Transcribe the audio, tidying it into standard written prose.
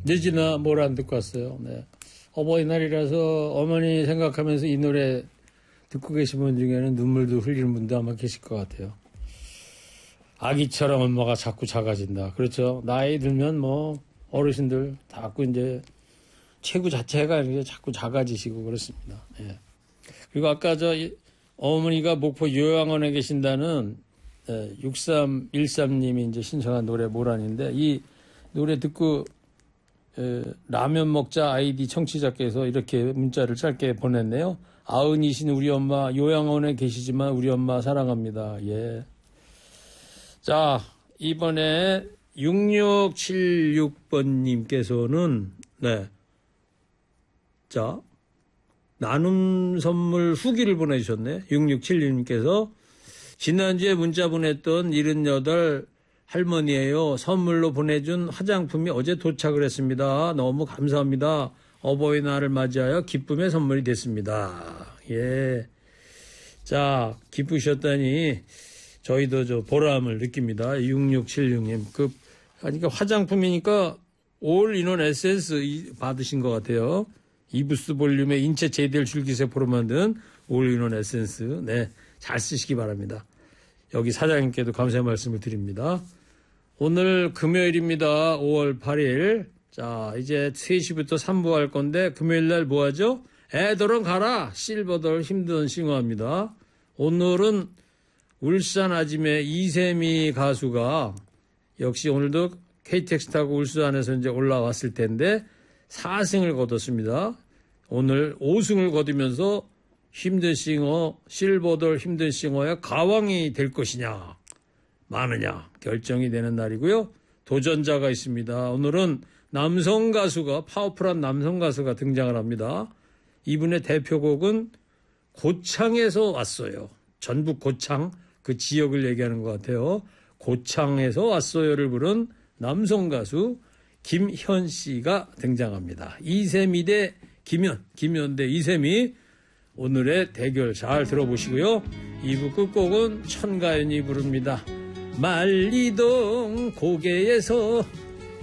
늦이나 뭘 안 듣고 왔어요. 네. 어버이날이라서 어머니 생각하면서 이 노래 듣고 계신 분 중에는 눈물도 흘리는 분도 아마 계실 것 같아요. 아기처럼 엄마가 자꾸 작아진다. 그렇죠. 나이 들면 뭐 어르신들 자꾸 이제 체구 자체가 이렇게 자꾸 작아지시고 그렇습니다. 예. 그리고 아까 어머니가 목포 요양원에 계신다는 6313님이 이제 신청한 노래 모란인데 이 노래 듣고 라면 먹자 아이디 청취자께서 이렇게 문자를 짧게 보냈네요. 아흔이신 우리 엄마 요양원에 계시지만 우리 엄마 사랑합니다. 예. 자, 이번에 6676번님께서는 네. 자, 나눔 선물 후기를 보내주셨네. 6676님께서 지난주에 문자 보냈던 78 할머니예요. 선물로 보내준 화장품이 어제 도착을 했습니다. 너무 감사합니다. 어버이날을 맞이하여 기쁨의 선물이 됐습니다. 예. 자, 기쁘셨다니 저희도 보람을 느낍니다. 6676님. 그러니까 화장품이니까 올 인원 에센스 받으신 것 같아요. 이부스 볼륨의 인체 제이델 줄기세포로 만든 올 인원 에센스. 네. 잘 쓰시기 바랍니다. 여기 사장님께도 감사의 말씀을 드립니다. 오늘 금요일입니다. 5월 8일. 자, 이제 3시부터 3부 할 건데 금요일 날 뭐 하죠? 애들은 가라. 실버덜 힘든 싱어합니다. 오늘은 울산 아짐의 이세미 가수가 역시 오늘도 KTX 타고 울산에서 이제 올라왔을 텐데 4승을 거뒀습니다. 오늘 5승을 거두면서 힘든 싱어, 실버돌 힘든 싱어의 가왕이 될 것이냐, 마느냐 결정이 되는 날이고요. 도전자가 있습니다. 오늘은 남성 가수가, 파워풀한 남성 가수가 등장을 합니다. 이분의 대표곡은 고창에서 왔어요. 전북 고창, 그 지역을 얘기하는 것 같아요. 고창에서 왔어요를 부른 남성 가수 김현 씨가 등장합니다. 이세미 대 김현 대 이세미. 오늘의 대결 잘 들어보시고요. 2부 끝곡은 천가연이 부릅니다. 만리동 고개에서